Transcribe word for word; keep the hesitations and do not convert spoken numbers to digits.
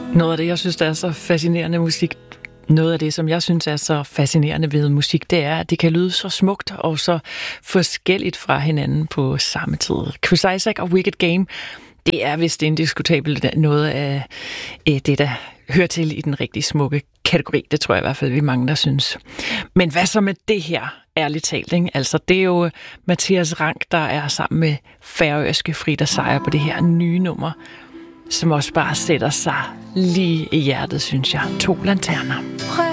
Noget af det, jeg synes, der er så fascinerende musik, noget af det, som jeg synes er så fascinerende ved musik, det er, at det kan lyde så smukt og så forskelligt fra hinanden på samme tid. Chris Isaak og Wicked Game, det er vist indiskutabelt noget af det, der hører til i den rigtig smukke kategori. Det tror jeg i hvert fald, vi er mange, der synes. Men hvad så med det her, ærligt talt? Ikke? Altså, det er jo Mathias Rank, der er sammen med færøske Frida Seier på det her nye nummer, som også bare sætter sig lige i hjertet, synes jeg. To lanterner.